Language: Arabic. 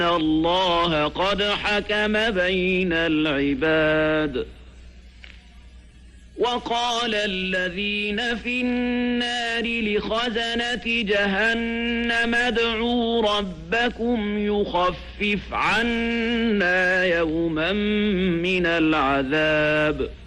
الله قد حكم بين العباد. وقال الذين في النار لخزنة جهنم ادعوا ربكم يخفف عنا يوما من العذاب.